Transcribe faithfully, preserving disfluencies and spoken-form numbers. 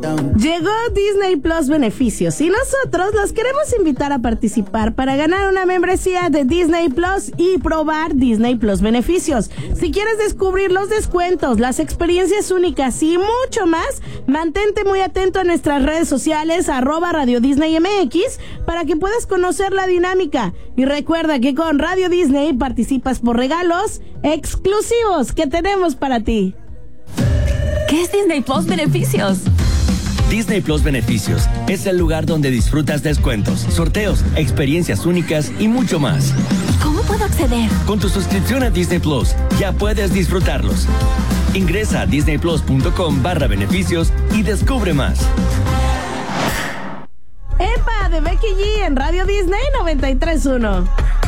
Llegó Disney Plus Beneficios y nosotros los queremos invitar a participar para ganar una membresía de Disney Plus y probar Disney Plus Beneficios. Si quieres descubrir los descuentos, las experiencias únicas y mucho más, mantente muy atento a nuestras redes sociales, arroba Radio Disney M X, para que puedas conocer la dinámica. Y recuerda que con Radio Disney participas por regalos exclusivos que tenemos para ti. ¿Qué es Disney Plus Beneficios? Disney Plus Beneficios es el lugar donde disfrutas descuentos, sorteos, experiencias únicas y mucho más. ¿Cómo puedo acceder? Con tu suscripción a Disney Plus ya puedes disfrutarlos. Ingresa a disneyplus.com barra beneficios y descubre más. ¡Epa! De Becky G en Radio Disney noventa y tres punto uno.